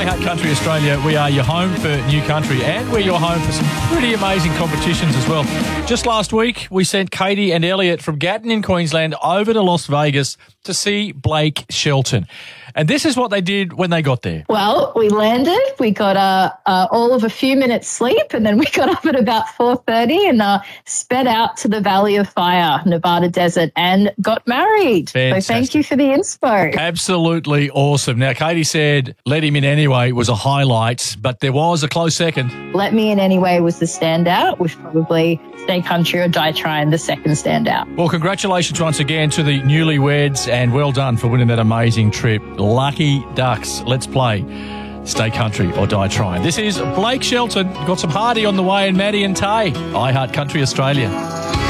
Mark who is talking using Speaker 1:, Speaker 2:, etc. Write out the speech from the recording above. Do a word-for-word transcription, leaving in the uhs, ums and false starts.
Speaker 1: iHeart Country Australia. We are your home for new country, and we're your home for some pretty amazing competitions as well. Just last week, we sent Katie and Elliot from Gatton in Queensland over to Las Vegas to see Blake Shelton. And this is what they did when they got there.
Speaker 2: Well, we landed, we got uh, uh, all of a few minutes sleep, and then we got up at about four thirty and uh, sped out to the Valley of Fire, Nevada desert, and got married.
Speaker 1: Fantastic.
Speaker 2: So thank you for the inspo.
Speaker 1: Absolutely awesome. Now, Katie said Let Him In Anyway was a highlight, but there was a close second.
Speaker 2: Let Me In Anyway was the standout, with probably Stay Country or Die Trying the second standout.
Speaker 1: Well, congratulations once again to the newlyweds, and well done for winning that amazing trip. Lucky ducks. Let's play Stay Country or Die Trying. This is Blake Shelton. We've got some Hardy on the way, and Maddie and Tay. iHeart Country Australia.